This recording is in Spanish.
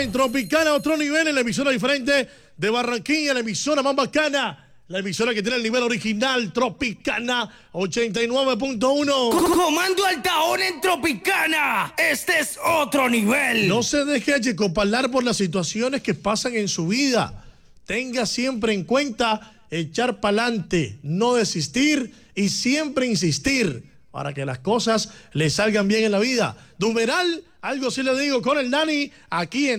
en Tropicana, otro nivel, en la emisora diferente de Barranquilla, la emisora más bacana, la emisora que tiene el nivel original, Tropicana 89.1. Comando Altaón en Tropicana. Este es otro nivel. No se deje achicopalar por las situaciones que pasan en su vida. Tenga siempre en cuenta echar pa'lante, no desistir y siempre insistir para que las cosas le salgan bien en la vida. Numeral, algo sí le digo con el Dani, aquí en